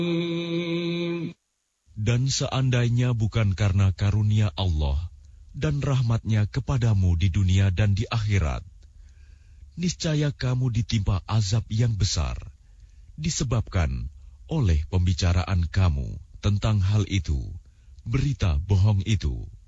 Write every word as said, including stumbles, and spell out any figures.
Dan seandainya bukan karena karunia Allah dan rahmat-Nya kepadamu di dunia dan di akhirat, niscaya kamu ditimpa azab yang besar, disebabkan oleh pembicaraan kamu tentang hal itu, berita bohong itu.